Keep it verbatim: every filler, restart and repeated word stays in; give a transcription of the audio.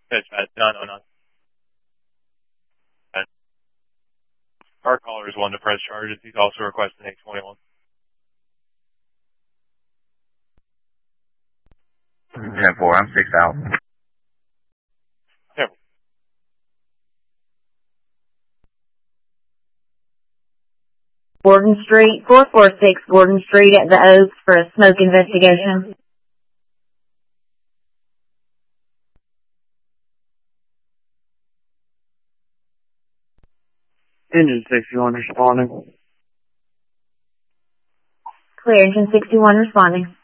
Dispatch nine oh nine. Our caller is one to press charges. He's also requesting eight twenty-one. ten four, I'm six out. Yeah. Gordon Street, four four six Gordon Street at the Oaks for a smoke investigation. Engine sixty-one responding. Clear, engine sixty-one responding.